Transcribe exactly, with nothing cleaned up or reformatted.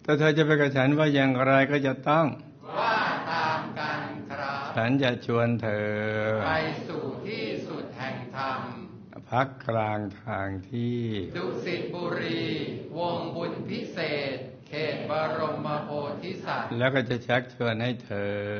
แต่เธอจะไปกับฉันว่าอย่างไรก็จะต้องว่าตามกันครับฉันจะชวนเธอไปสู่ที่สุดแห่งธรรมพักกลางทางที่ดุสิตบุรีวงบุญพิเศษเขตบรมโพธิสัตว์แล้วก็จะชักชวนให้เธอ